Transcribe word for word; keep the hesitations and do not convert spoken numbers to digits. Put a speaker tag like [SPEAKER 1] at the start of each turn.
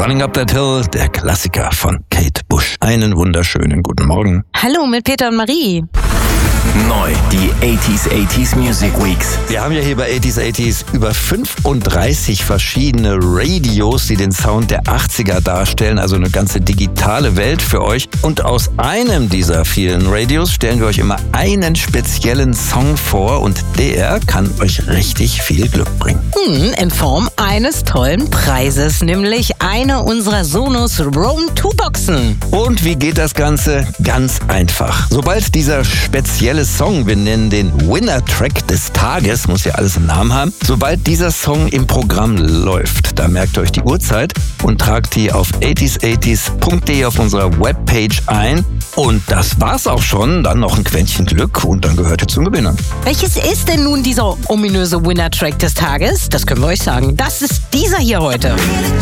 [SPEAKER 1] Running Up That Hill, der Klassiker von Kate Bush. Einen wunderschönen guten Morgen.
[SPEAKER 2] Hallo mit Peter und Marie.
[SPEAKER 3] Neu, die achtziger achtziger Music Weeks.
[SPEAKER 1] Wir haben ja hier bei achtziger achtziger über fünfunddreißig verschiedene Radios, die den Sound der achtziger darstellen, also eine ganze digitale Welt für euch. Und aus einem dieser vielen Radios stellen wir euch immer einen speziellen Song vor und der kann euch richtig viel Glück bringen.
[SPEAKER 2] Hm, in Form eines tollen Preises, nämlich eine unserer Sonos Roam zwei Boxen.
[SPEAKER 1] Und wie geht das Ganze? Ganz einfach. Sobald dieser spezielle Song, wir nennen den Winner-Track des Tages, muss ja alles einen Namen haben, sobald dieser Song im Programm läuft, da merkt ihr euch die Uhrzeit und tragt die auf achtziger achtziger punkt de auf unserer Webpage ein. Und das war's auch schon, dann noch ein Quäntchen Glück und dann gehört ihr zum Gewinner.
[SPEAKER 2] Welches ist denn nun dieser ominöse Winner-Track des Tages? Das können wir euch sagen. Das ist dieser hier heute.